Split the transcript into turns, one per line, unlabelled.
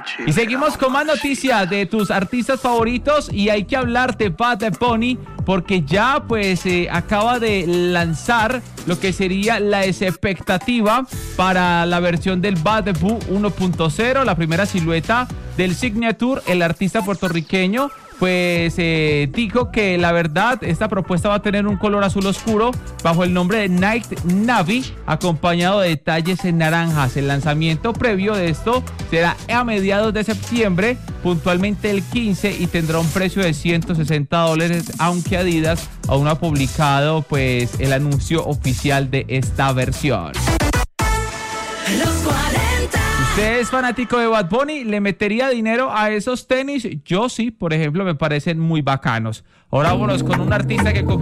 Y seguimos con más noticias de tus artistas favoritos y hay que hablar de Bad Bunny porque ya pues acaba de lanzar lo que sería la expectativa para la versión del Bad Bunny 1.0, la primera silueta del Signature. El artista puertorriqueño pues dijo que la verdad esta propuesta va a tener un color azul oscuro bajo el nombre de Night Navy, acompañado de detalles en naranjas. El lanzamiento previo de esto será a mediados de septiembre, puntualmente el 15, y tendrá un precio de $160, aunque Adidas aún no ha publicado pues el anuncio oficial de esta versión.
Los 40.
¿Usted es fanático de Bad Bunny? ¿Le metería dinero a esos tenis? Yo sí, por ejemplo, me parecen muy bacanos. Ahora vámonos con un artista que cogió